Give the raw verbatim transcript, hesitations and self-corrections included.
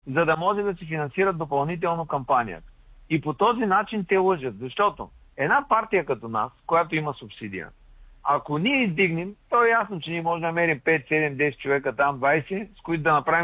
за да може да си финансират допълнително кампанията. И по този начин те лъжат, защото една партия като нас, която има субсидия, ако ние издигнем, то е ясно, че ние можем да намерим пет, седем, десет човека там, двайсет, с които да направим